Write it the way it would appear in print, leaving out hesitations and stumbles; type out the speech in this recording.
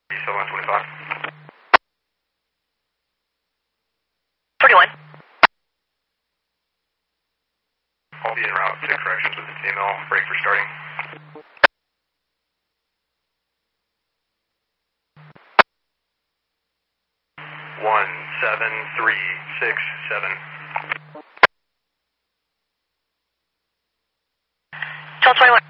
125. 41. I'll be en route to corrections with the female. Break for starting. One, 7, 3, 6, 7. 1221.